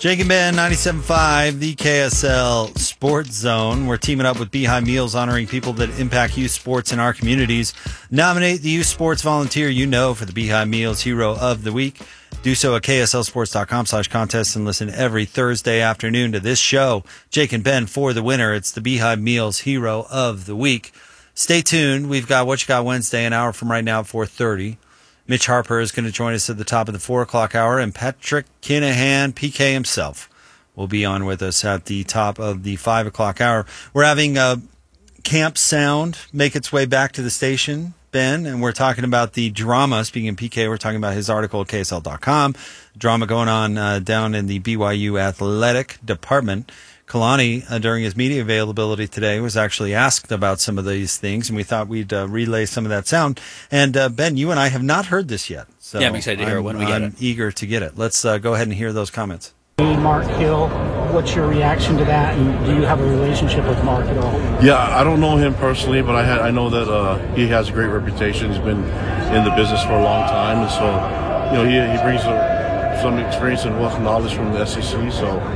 Jake and Ben, 97.5, the KSL Sports Zone. We're teaming up with Beehive Meals, honoring people that impact youth sports in our communities. Nominate the youth sports volunteer you know for the Beehive Meals Hero of the Week. Do so at kslsports.com/contest and listen every Thursday afternoon to this show. Jake and Ben for the winner. It's the Beehive Meals Hero of the Week. Stay tuned. We've got What You Got Wednesday, an hour from right now at 4:30. Mitch Harper is going to join us at the top of the 4 o'clock hour, and Patrick Kinahan, PK himself, will be on with us at the top of the 5 o'clock hour. We're having Camp Sound make its way back to the station, Ben, and we're talking about the drama. Speaking of PK, we're talking about his article at KSL.com. Drama going on down in the BYU athletic department. Kalani, during his media availability today, was actually asked about some of these things, and we thought we'd relay some of that sound. And, Ben, you and I have not heard this yet. So yeah, I'm excited to hear it when we get it. I'm eager to get it. Let's go ahead and hear those comments. Mark Hill, what's your reaction to that, and do you have a relationship with Mark at all? Yeah, I don't know him personally, but I know that he has a great reputation. He's been in the business for a long time, and so he brings some experience and wealth of knowledge from the SEC.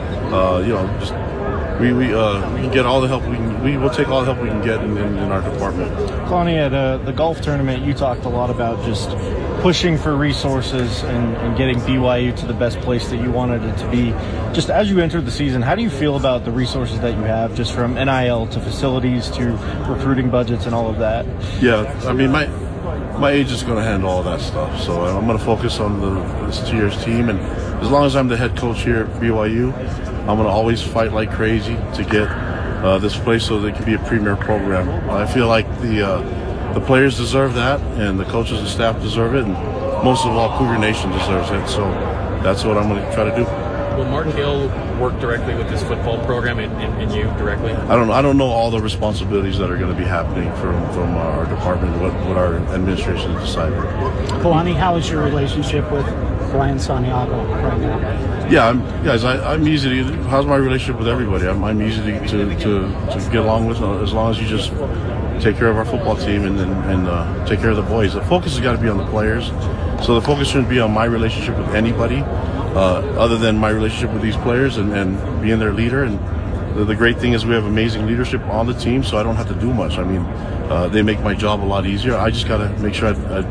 So just we can get all the help we will take all the help we can get in our department. Kalani, at the golf tournament, you talked a lot about just pushing for resources and getting BYU to the best place that you wanted it to be. Just as you entered the season, how do you feel about the resources that you have, just from NIL to facilities to recruiting budgets and all of that? Yeah, I mean, my agent's going to handle all that stuff, so I'm going to focus on this year's team, and as long as I'm the head coach here at BYU, I'm going to always fight like crazy to get this place so they can be a premier program. I feel like the players deserve that, and the coaches and staff deserve it, and most of all, Cougar Nation deserves it. So that's what I'm going to try to do. Will Mark Hill work directly with this football program and you directly? I don't know all the responsibilities that are going to be happening from our department, what our administration has decided. Kalani, how is your relationship with Brian Santiago right now? Yeah, I'm easy to. How's my relationship with everybody? I'm easy to get along with, as long as you just take care of our football team and take care of the boys. The focus has got to be on the players. So the focus shouldn't be on my relationship with anybody other than my relationship with these players and being their leader. And the great thing is we have amazing leadership on the team, so I don't have to do much. I mean, they make my job a lot easier. I just got to make sure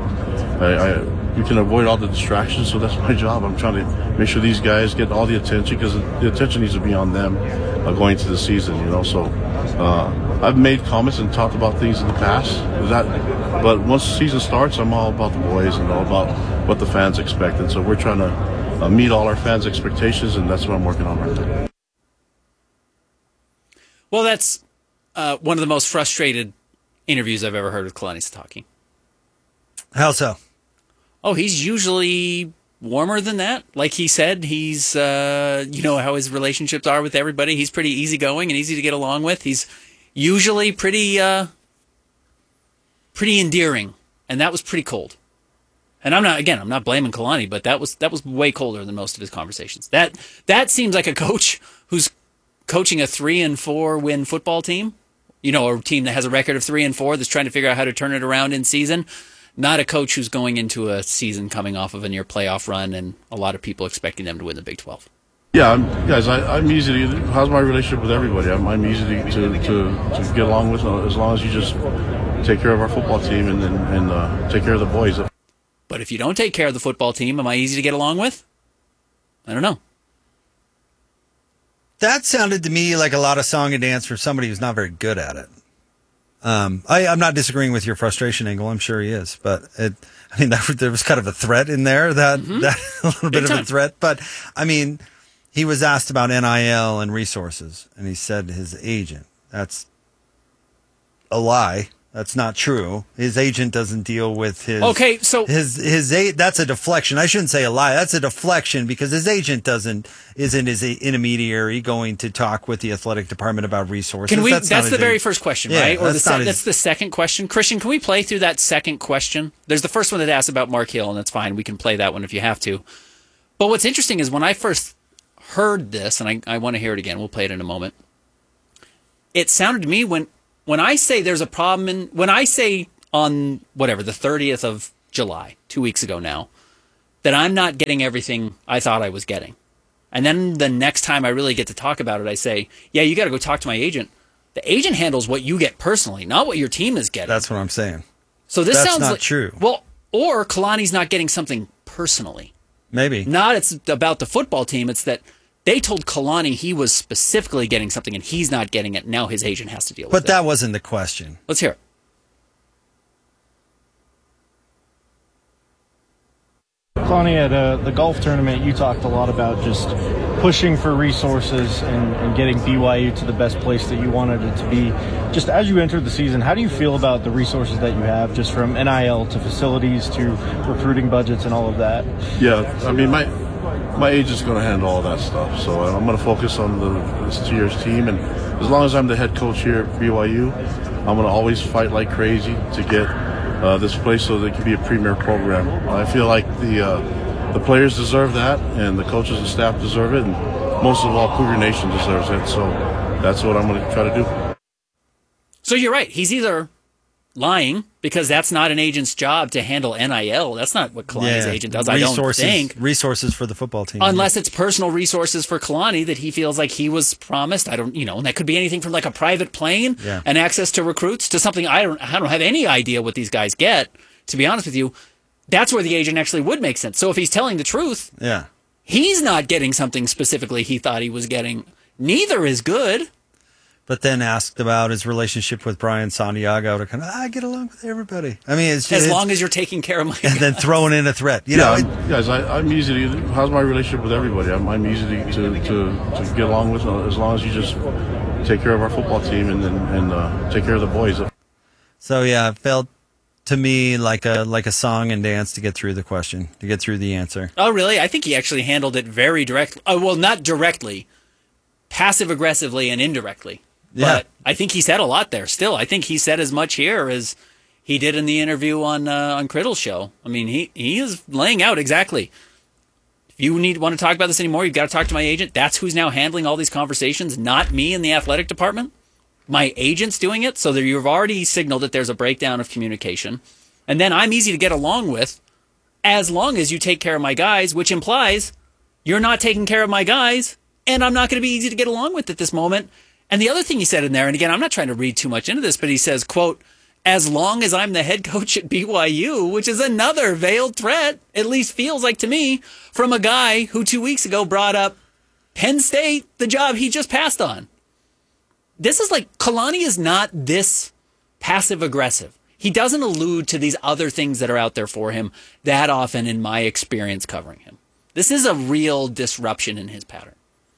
we can avoid all the distractions, so that's my job. I'm trying to make sure these guys get all the attention, because the attention needs to be on them going into the season, So I've made comments and talked about things in the past, but once the season starts, I'm all about the boys and all about what the fans expect. And so we're trying to meet all our fans' expectations, and that's what I'm working on right now. Well, that's one of the most frustrated interviews I've ever heard with Kalani Sitake. How so? Oh, he's usually warmer than that. Like he said, he's, how his relationships are with everybody. He's pretty easygoing and easy to get along with. He's usually pretty endearing, and that was pretty cold. And I'm not blaming Kalani, but that was way colder than most of his conversations. That seems like a coach who's coaching a 3-4 win football team, a team that has a record of 3-4 that's trying to figure out how to turn it around in season. Not a coach who's going into a season coming off of a near playoff run and a lot of people expecting them to win the Big 12. Yeah, I'm easy to. How's my relationship with everybody? I'm easy to get along with, as long as you just take care of our football team and take care of the boys. But if you don't take care of the football team, am I easy to get along with? I don't know. That sounded to me like a lot of song and dance for somebody who's not very good at it. I'm not disagreeing with your frustration angle. I'm sure he is, but there was kind of a threat in there, that a little bit of a threat. But I mean, he was asked about NIL and resources, and he said his agent. That's a lie. That's not true. His agent doesn't deal with his. Okay, so that's a deflection. I shouldn't say a lie. That's a deflection, because his agent isn't his intermediary going to talk with the athletic department about resources. That's the very first question, yeah, right? Or that's the second question. Christian, can we play through that second question? There's the first one that asks about Mark Hill, and that's fine. We can play that one if you have to. But what's interesting is when I first heard this, and I want to hear it again. We'll play it in a moment. It sounded to me when I say there's a problem, when I say on the 30th of July, 2 weeks ago now, that I'm not getting everything I thought I was getting, And then the next time I really get to talk about it, I say, yeah, you got to go talk to my agent. The agent handles what you get personally, not what your team is getting. That's what I'm saying. So this That's sounds not like, true. Well, or Kalani's not getting something personally. Maybe. Not it's about the football team. It's that they told Kalani he was specifically getting something and he's not getting it. Now his agent has to deal with it. But that wasn't the question. Let's hear it. Kalani, at the golf tournament, you talked a lot about just pushing for resources and getting BYU to the best place that you wanted it to be. Just as you entered the season, how do you feel about the resources that you have, just from NIL to facilities to recruiting budgets and all of that? Yeah, I mean, my agent's going to handle all that stuff. So I'm going to focus on this year's team. And as long as I'm the head coach here at BYU, I'm going to always fight like crazy to get this place so they can be a premier program. I feel like the players deserve that, and the coaches and staff deserve it, and most of all, Cougar Nation deserves it. So that's what I'm going to try to do. So you're right. He's either lying because that's not an agent's job to handle NIL. That's not what Kalani's agent does, I don't think. Resources for the football team. Unless it's personal resources for Kalani that he feels like he was promised. I don't, and that could be anything from like a private plane and access to recruits to something I don't have any idea what these guys get, to be honest with you. That's where the agent actually would make sense. So if he's telling the truth, he's not getting something specifically he thought he was getting. Neither is good. But then asked about his relationship with Brian Santiago to kind of, I get along with everybody. I mean, it's just, as long as you're taking care of my and then throwing in a threat. Guys, I'm easy to. How's my relationship with everybody? I'm easy to get along with as long as you just take care of our football team and take care of the boys. So yeah, it felt to me like a song and dance to get through the question, to get through the answer. Oh, really? I think he actually handled it very directly. Oh, well, not directly, passive aggressively and indirectly. Yeah. But I think he said a lot there. Still, I think he said as much here as he did in the interview on Criddle's show. I mean, he is laying out exactly. If you want to talk about this anymore, you've got to talk to my agent. That's who's now handling all these conversations, not me in the athletic department. My agent's doing it, so that you've already signaled that there's a breakdown of communication. And then I'm easy to get along with as long as you take care of my guys, which implies you're not taking care of my guys, and I'm not going to be easy to get along with at this moment. And the other thing he said in there, and again, I'm not trying to read too much into this, but he says, quote, as long as I'm the head coach at BYU, which is another veiled threat, at least feels like to me, from a guy who 2 weeks ago brought up Penn State, the job he just passed on. This is like, Kalani is not this passive aggressive. He doesn't allude to these other things that are out there for him that often in my experience covering him. This is a real disruption in his pattern.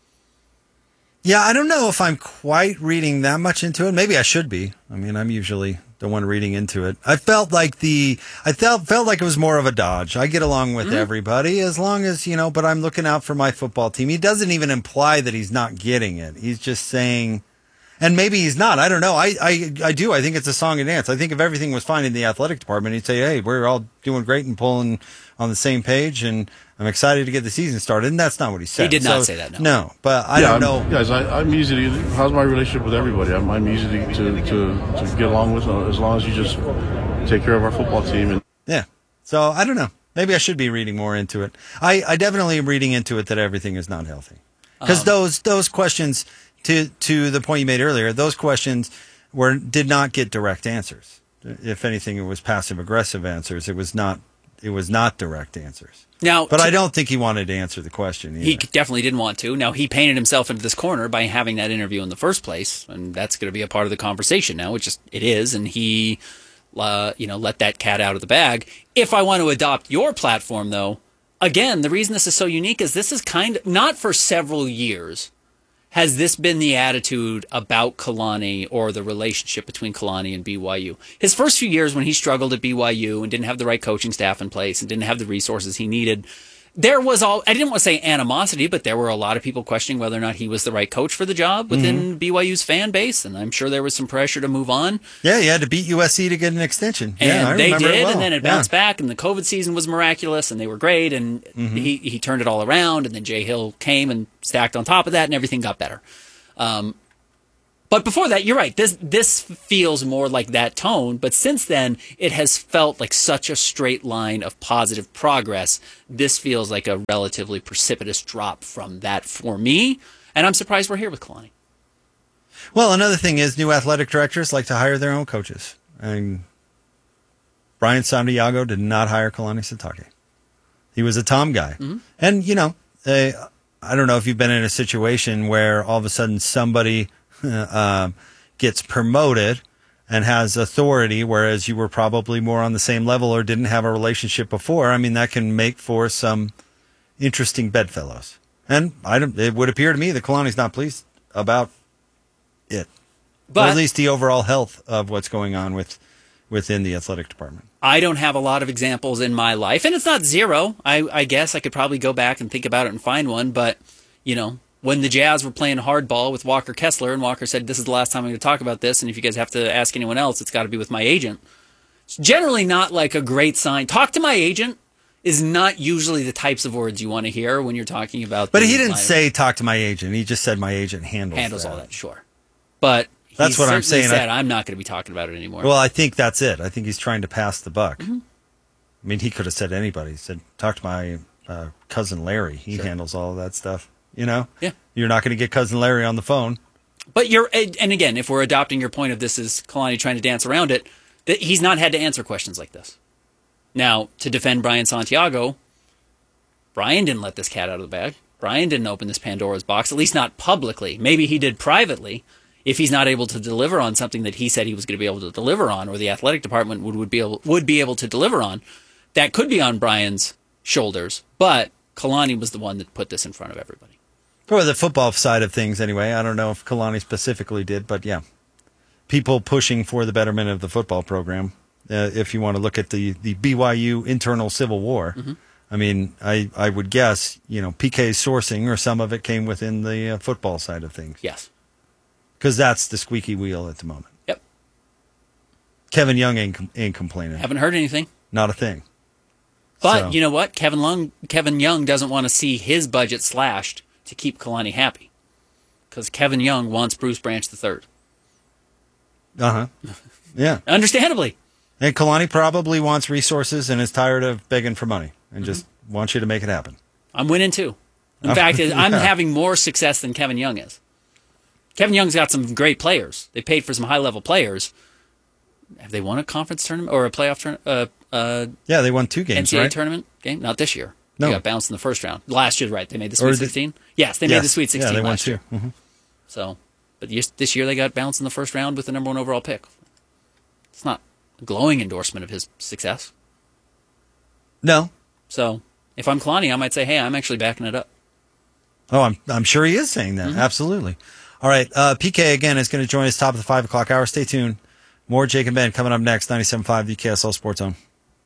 Yeah, I don't know if I'm quite reading that much into it. Maybe I should be. I mean, I'm usually the one reading into it. I felt like felt like it was more of a dodge. I get along with everybody as long as, but I'm looking out for my football team. He doesn't even imply that he's not getting it. He's just saying, and maybe he's not. I don't know. I do. I think it's a song and dance. I think if everything was fine in the athletic department, he'd say, hey, we're all doing great and pulling on the same page, and I'm excited to get the season started. And that's not what he said. He did not say that, no. No, but I don't know. Guys, I'm easy to. How's my relationship with everybody? I'm easy to get along with as long as you just take care of our football team. Yeah. So I don't know. Maybe I should be reading more into it. I definitely am reading into it that everything is not healthy. Because those questions, to the point you made earlier, those questions did not get direct answers. If anything, it was passive aggressive answers. It was not direct answers. Now, but I don't think he wanted to answer the question either. He definitely didn't want to. Now, he painted himself into this corner by having that interview in the first place, and that's going to be a part of the conversation now, which it is, and he let that cat out of the bag. If I want to adopt your platform, though, again, the reason this is so unique is this is not for several years has this been the attitude about Kalani or the relationship between Kalani and BYU. His first few years when he struggled at BYU and didn't have the right coaching staff in place and didn't have the resources he needed, there was I didn't want to say animosity, but there were a lot of people questioning whether or not he was the right coach for the job within BYU's fan base, and I'm sure there was some pressure to move on. Yeah, you had to beat USC to get an extension. And they did, and then it bounced back, and the COVID season was miraculous, and they were great, and he turned it all around, and then Jay Hill came and stacked on top of that, and everything got better. But before that, you're right. This feels more like that tone. But since then, it has felt like such a straight line of positive progress. This feels like a relatively precipitous drop from that for me. And I'm surprised we're here with Kalani. Well, another thing is new athletic directors like to hire their own coaches. And Brian Santiago did not hire Kalani Sitake. He was a Tom guy. Mm-hmm. And, I don't know if you've been in a situation where all of a sudden somebody gets promoted and has authority, whereas you were probably more on the same level or didn't have a relationship before. I mean, that can make for some interesting bedfellows. And it would appear to me that Kalani's not pleased about it. But or at least the overall health of what's going on within the athletic department. I don't have a lot of examples in my life, and it's not zero. I guess I could probably go back and think about it and find one, but, when the Jazz were playing hardball with Walker Kessler, and Walker said, this is the last time I'm going to talk about this, and if you guys have to ask anyone else, it's got to be with my agent. It's generally not like a great sign. Talk to my agent is not usually the types of words you want to hear when you're talking about. But he didn't say talk to my agent. He just said my agent handles all that. Sure, but that's what I'm saying. Said, I'm not going to be talking about it anymore. Well, I think that's it. I think he's trying to pass the buck. Mm-hmm. I mean, he could have said anybody. He said talk to my cousin Larry. He handles all of that stuff. Yeah. You're not going to get cousin Larry on the phone. But and again, if we're adopting your point of this is Kalani trying to dance around it, that he's not had to answer questions like this. Now, to defend Brian Santiago, Brian didn't let this cat out of the bag. Brian didn't open this Pandora's box, at least not publicly. Maybe he did privately. If he's not able to deliver on something that he said he was going to be able to deliver on, or the athletic department would be able to deliver on, that could be on Brian's shoulders. But Kalani was the one that put this in front of everybody. For the football side of things, anyway. I don't know if Kalani specifically did, but yeah. People pushing for the betterment of the football program. If you want to look at the BYU internal civil war, mm-hmm. I mean, I would guess, PK's sourcing or some of it came within the football side of things. Yes. Because that's the squeaky wheel at the moment. Yep. Kevin Young ain't complaining. Haven't heard anything. Not a thing. But you know what? Kevin Young doesn't want to see his budget slashed to keep Kalani happy. Because Kevin Young wants Bruce Branch III. Uh-huh. Yeah. Understandably. And Kalani probably wants resources and is tired of begging for money and just wants you to make it happen. I'm winning too. In fact, I'm having more success than Kevin Young is. Kevin Young's got some great players. They paid for some high-level players. Have they won a conference tournament or a playoff tournament? Yeah, they won 2 games, NCAA right? tournament game? Not this year. No. They got bounced in the first round. Last year, right? They made the Sweet 16? Yes, they made the Sweet 16 they last won year. 2. Mm-hmm. So, but this year they got bounced in the first round with the number 1 overall pick. It's not a glowing endorsement of his success. No. So, if I'm Kalani, I might say, hey, I'm actually backing it up. Oh, I'm sure he is saying that. Mm-hmm. Absolutely. All right. PK, again, is going to join us top of the 5 o'clock hour. Stay tuned. More Jake and Ben coming up next. 97.5, the KSL Sports Zone.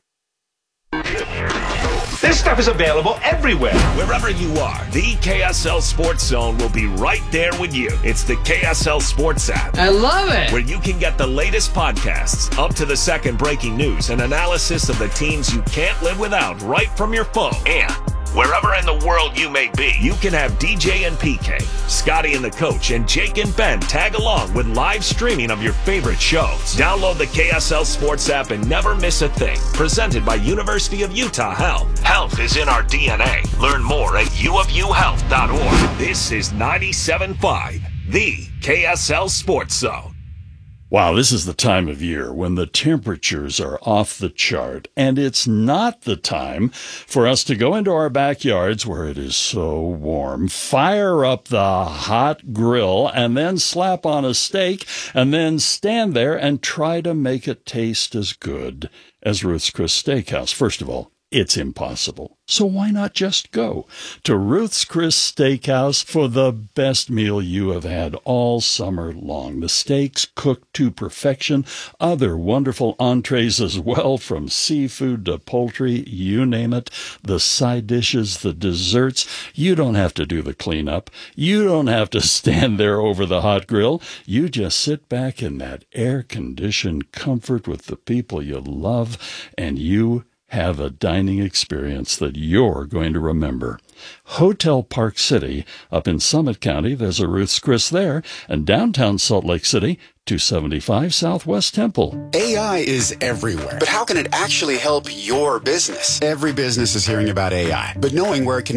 This stuff is available everywhere. Wherever you are, the KSL Sports Zone will be right there with you. It's the KSL Sports app. I love it. Where you can get the latest podcasts, up to the second breaking news, and analysis of the teams you can't live without right from your phone. And wherever in the world you may be, you can have DJ and PK, Scotty and the Coach, and Jake and Ben tag along with live streaming of your favorite shows. Download the KSL Sports app and never miss a thing. Presented by University of Utah Health. Health is in our DNA. Learn more at uofuhealth.org. This is 97.5, the KSL Sports Zone. Wow, this is the time of year when the temperatures are off the chart, and it's not the time for us to go into our backyards where it is so warm, fire up the hot grill, and then slap on a steak, and then stand there and try to make it taste as good as Ruth's Chris Steakhouse. First of all, it's impossible. So why not just go to Ruth's Chris Steakhouse for the best meal you have had all summer long? The steaks cooked to perfection, other wonderful entrees as well, from seafood to poultry, you name it, the side dishes, the desserts. You don't have to do the cleanup. You don't have to stand there over the hot grill. You just sit back in that air-conditioned comfort with the people you love, and you have a dining experience that you're going to remember. Hotel Park City up in Summit County, there's a Ruth's Chris there, and downtown Salt Lake City, 275 Southwest Temple. AI is everywhere, but how can it actually help your business? Every business is hearing about AI, but knowing where it can